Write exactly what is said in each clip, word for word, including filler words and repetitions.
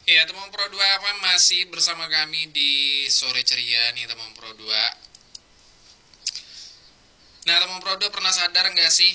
Ya, teman Pro dua apa masih bersama kami di sore ceria nih teman Pro dua. Nah, teman Pro dua pernah sadar nggak sih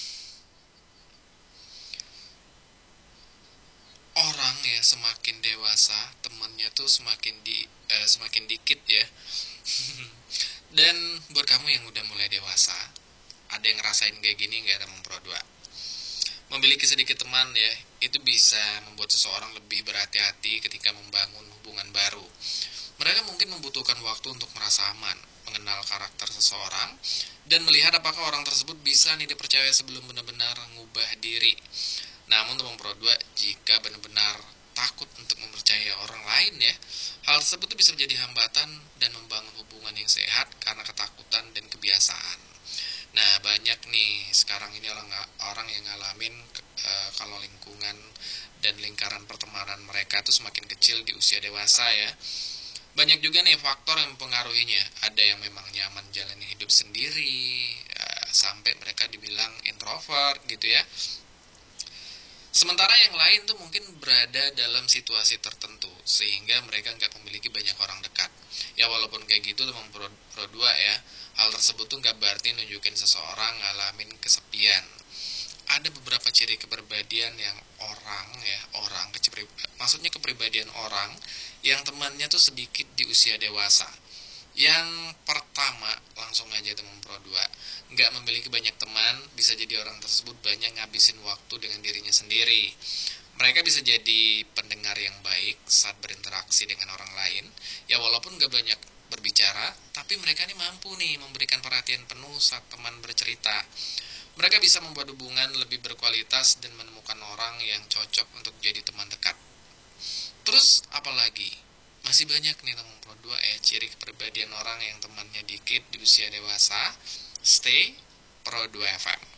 orang ya semakin dewasa temannya tuh semakin di eh, semakin dikit ya. Dan buat kamu yang udah mulai dewasa, ada yang ngerasain kayak gini nggak teman Pro dua? Memiliki sedikit teman ya, itu bisa membuat seseorang lebih berhati-hati ketika membangun hubungan baru. Mereka mungkin membutuhkan waktu untuk merasa aman, mengenal karakter seseorang, dan melihat apakah orang tersebut bisa nih dipercaya sebelum benar-benar mengubah diri. Namun teman Pro dua, jika benar-benar takut untuk mempercayai orang lain ya, hal tersebut bisa menjadi hambatan dan membangun hubungan yang sehat karena ketakutan dan kebiasaan. Nah, banyak nih sekarang ini orang orang yang ngalamin e, kalau lingkungan dan lingkaran pertemanan mereka tuh semakin kecil di usia dewasa ya. Banyak juga nih faktor yang mempengaruhinya. Ada yang memang nyaman jalani hidup sendiri, e, sampai mereka dibilang introvert gitu ya. Sementara yang lain tuh mungkin berada dalam situasi tertentu sehingga mereka nggak memiliki banyak orang dekat. Ya walaupun kayak gitu teman pro, pro dua ya, hal tersebut tuh nggak berarti nunjukin seseorang ngalamin kesepian. Ada beberapa ciri kepribadian yang orang ya orang kecepri, maksudnya kepribadian orang yang temannya tuh sedikit di usia dewasa. Yang pertama, langsung aja teman Pro dua, nggak memiliki banyak teman, bisa jadi orang tersebut banyak ngabisin waktu dengan dirinya sendiri. Mereka bisa jadi pendengar yang baik saat berinteraksi dengan orang lain, ya walaupun nggak banyak berbicara, tapi mereka nih mampu nih memberikan perhatian penuh saat teman bercerita. Mereka bisa membuat hubungan lebih berkualitas dan menemukan orang yang cocok untuk jadi teman dekat. Terus apalagi? Masih banyak nih teman Pro dua ya ciri kepribadian orang yang temannya dikit di usia dewasa. Stay Pro dua F M.